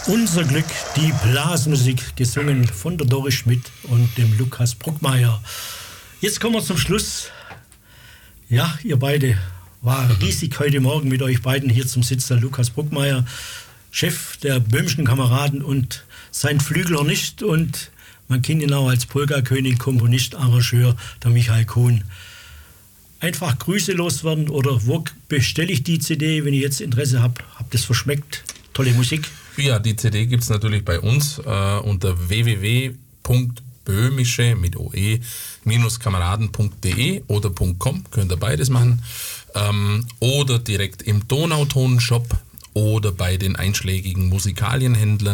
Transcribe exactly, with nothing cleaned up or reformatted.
Unser Glück, die Blasmusik, gesungen von der Doris Schmidt und dem Lukas Bruckmeier. Jetzt kommen wir zum Schluss. Ja, ihr beide, war riesig heute Morgen mit euch beiden hier zum Sitz. Der Lukas Bruckmeier, Chef der Böhmischen Kameraden und sein Flügelhornist und man kennt ihn auch als Polka-König, Komponist, Arrangeur, der Michael Kuhn. Einfach Grüße loswerden oder wo bestelle ich die C D, wenn ich jetzt Interesse habe? Habt ihr es verschmeckt? Tolle Musik. Ja, die C D gibt es natürlich bei uns äh, unter w w w punkt böhmische mit oe kameraden punkt de oder .com, könnt ihr beides machen. Ähm, oder direkt im Donauton-Shop oder bei den einschlägigen Musikalienhändlern.